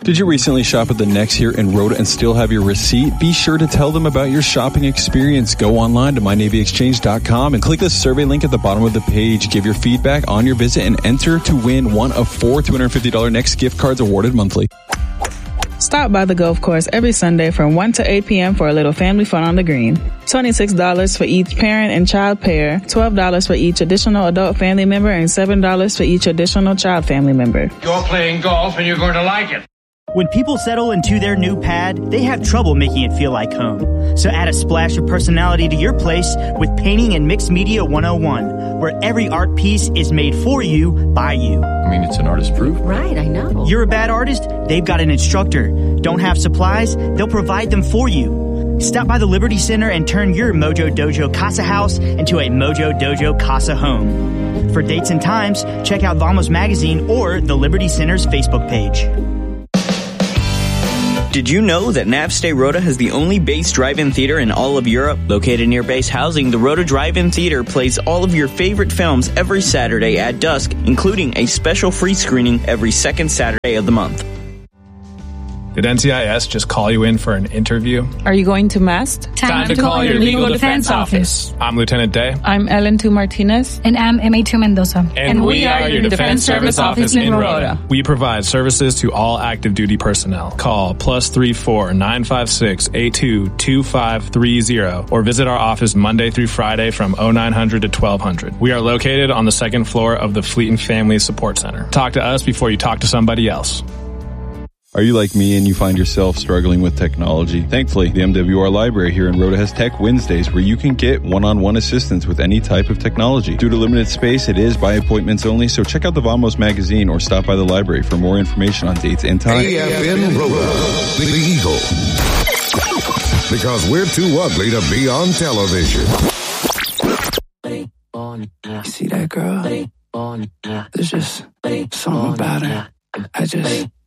Did you recently shop at the Next here in Rhoda and still have your receipt? Be sure to tell them about your shopping experience. Go online to mynavyexchange.com and click the survey link at the bottom of the page. Give your feedback on your visit and enter to win one of 4 $250 Next gift cards awarded monthly. Stop by the golf course every Sunday from 1 to 8 p.m. for a little family fun on the green. $26 for each parent and child pair, $12 for each additional adult family member, and $7 for each additional child family member. You're playing golf and you're going to like it. When people settle into their new pad, they have trouble making it feel like home. So add a splash of personality to your place with Painting and Mixed Media 101, where every art piece is made for you, by you. I mean, it's an artist proof. Right, I know. You're a bad artist? They've got an instructor. Don't have supplies? They'll provide them for you. Stop by the Liberty Center and turn your Mojo Dojo Casa house into a Mojo Dojo Casa home. For dates and times, check out Vamos Magazine or the Liberty Center's Facebook page. Did you know that Navstay Rhoda has the only base drive-in theater in all of Europe? Located near base housing, the Rhoda Drive-In Theater plays all of your favorite films every Saturday at dusk, including a special free screening every second Saturday of the month. Did NCIS just call you in for an interview? Are you going to MAST? Time to call your legal defense office. I'm Lieutenant Day. I'm Ellen 2 Martinez. And I'm MA2 Mendoza. And we are your Defense Service Office in Rhoda. We provide services to all active duty personnel. Call +34 956 82 2530 or visit our office Monday through Friday from 0900 to 1200. We are located on the second floor of the Fleet and Family Support Center. Talk to us before you talk to somebody else. Are you like me and you find yourself struggling with technology? Thankfully, the MWR Library here in Rhoda has Tech Wednesdays where you can get one-on-one assistance with any type of technology. Due to limited space, it is by appointments only, so check out the Vamos magazine or stop by the library for more information on dates and time. AFN Rhoda, the Eagle. Because we're too ugly to be on television. See that girl? There's just something about her.